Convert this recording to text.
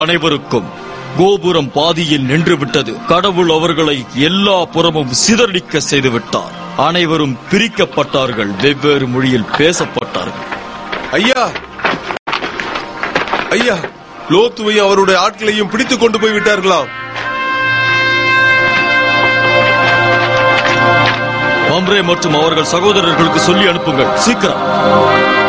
அனைவருக்கும் கோபுரம் பாதியில் நின்றுவிட்டது. கடவுள் அவர்களை எல்லா புறமும் சிதறடிக்க செய்துவிட்டார். அனைவரும் பிரிக்கப்பட்டார்கள், வெவ்வேறு மொழியில் பேசப்பட்டார்கள். ஐயா, ஐயா, லோத்துவை அவருடைய ஆட்களையும் பிடித்துக் கொண்டு போய் விட்டார்களாம். மம்ரே மற்றும் அவர்கள் சகோதரர்களுக்கு சொல்லி அனுப்புங்கள், சீக்கிரம்.